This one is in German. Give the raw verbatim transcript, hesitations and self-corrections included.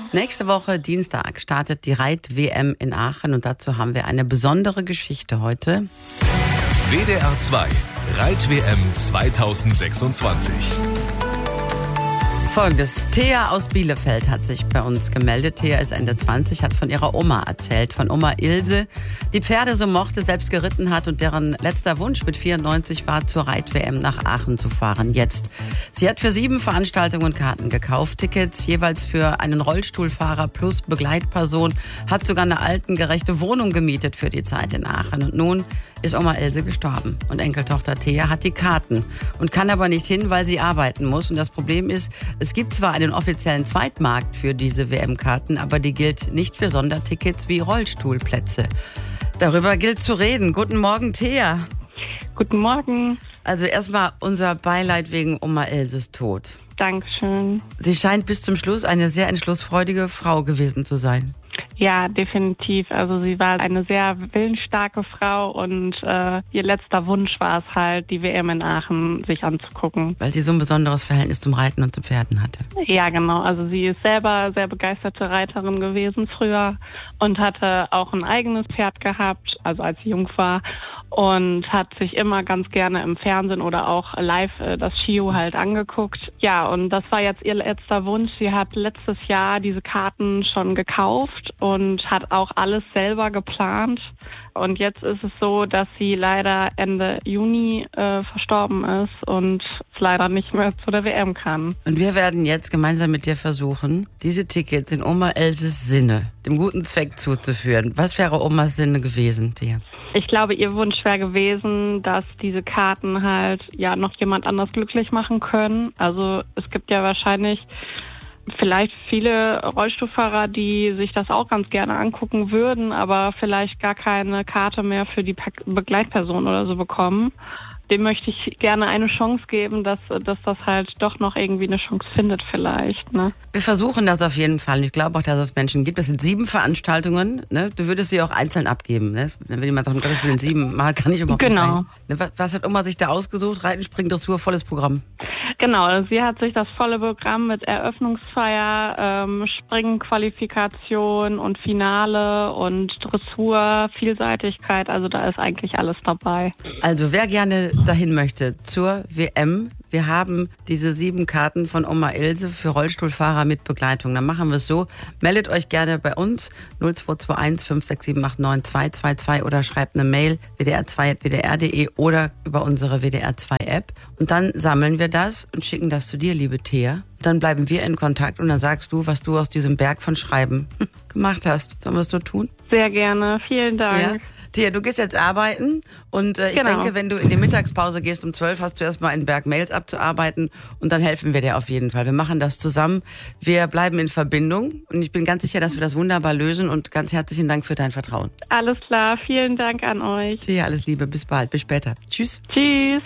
Nächste Woche, Dienstag, startet die Reit-W M in Aachen und dazu haben wir eine besondere Geschichte heute. W D R zwei, Reit-W M zweitausendsechsundzwanzig. Folgendes. Thea aus Bielefeld hat sich bei uns gemeldet. Thea ist Ende zwanzig, hat von ihrer Oma erzählt, von Oma Ilse, die Pferde so mochte, selbst geritten hat und deren letzter Wunsch mit vierundneunzig war, zur Reit-W M nach Aachen zu fahren. Jetzt. Sie hat für sieben Veranstaltungen Karten gekauft, Tickets jeweils für einen Rollstuhlfahrer plus Begleitperson, hat sogar eine altengerechte Wohnung gemietet für die Zeit in Aachen. Und nun ist Oma Ilse gestorben und Enkeltochter Thea hat die Karten und kann aber nicht hin, weil sie arbeiten muss. Und das Problem ist, es gibt zwar einen offiziellen Zweitmarkt für diese W M-Karten, aber die gilt nicht für Sondertickets wie Rollstuhlplätze. Darüber gilt zu reden. Guten Morgen, Thea. Guten Morgen. Also erstmal unser Beileid wegen Oma Ilses Tod. Dankeschön. Sie scheint bis zum Schluss eine sehr entschlussfreudige Frau gewesen zu sein. Ja, definitiv. Also sie war eine sehr willensstarke Frau und äh, ihr letzter Wunsch war es halt, die W M in Aachen sich anzugucken. Weil sie so ein besonderes Verhältnis zum Reiten und zu Pferden hatte. Ja, genau. Also sie ist selber sehr begeisterte Reiterin gewesen früher und hatte auch ein eigenes Pferd gehabt, also als sie jung war. Und hat sich immer ganz gerne im Fernsehen oder auch live äh, das Shio halt angeguckt. Ja, und das war jetzt ihr letzter Wunsch. Sie hat letztes Jahr diese Karten schon gekauft und hat auch alles selber geplant. Und jetzt ist es so, dass sie leider Ende Juni äh, verstorben ist und leider nicht mehr zu der W M kann. Und wir werden jetzt gemeinsam mit dir versuchen, diese Tickets in Oma Ilses Sinne, dem guten Zweck zuzuführen. Was wäre Omas Sinne gewesen, Thea? Ich glaube, ihr Wunsch wäre gewesen, dass diese Karten halt ja noch jemand anders glücklich machen können. Also es gibt ja wahrscheinlich vielleicht viele Rollstuhlfahrer, die sich das auch ganz gerne angucken würden, aber vielleicht gar keine Karte mehr für die Begleitperson oder so bekommen. Dem möchte ich gerne eine Chance geben, dass, dass das halt doch noch irgendwie eine Chance findet vielleicht. Ne? Wir versuchen das auf jeden Fall. Ich glaube auch, dass es Menschen gibt. Es sind sieben Veranstaltungen. Ne? Du würdest sie auch einzeln abgeben. Ne? Wenn jemand sagt, um Gottes Willen, sieben Mal kann ich überhaupt genau. nicht rein. Was hat Oma sich da ausgesucht? Reiten, Springen, Dressur, volles Programm. Genau, sie hat sich das volle Programm mit Eröffnungsfeier, ähm, Springen, Qualifikation und Finale und Dressur, Vielseitigkeit. Also da ist eigentlich alles dabei. Also wer gerne dahin möchte zur W M, wir haben diese sieben Karten von Oma Ilse für Rollstuhlfahrer mit Begleitung. Dann machen wir es so, meldet euch gerne bei uns null zwei zwei eins fünf sechs sieben acht neun zwei zwei zwei oder schreibt eine Mail w d r zwei at w d r punkt d e oder über unsere W D R zwei App. Und dann sammeln wir das und schicken das zu dir, liebe Thea. Dann bleiben wir in Kontakt und dann sagst du, was du aus diesem Berg von Schreiben gemacht hast. Sollen wir es so tun? Sehr gerne. Vielen Dank. Ja. Thea, du gehst jetzt arbeiten und äh, ich genau. denke, wenn du in die Mittagspause gehst um zwölf, hast du erstmal einen Berg Mails abzuarbeiten und dann helfen wir dir auf jeden Fall. Wir machen das zusammen. Wir bleiben in Verbindung und ich bin ganz sicher, dass wir das wunderbar lösen und ganz herzlichen Dank für dein Vertrauen. Alles klar. Vielen Dank an euch. Thea, alles Liebe. Bis bald. Bis später. Tschüss. Tschüss.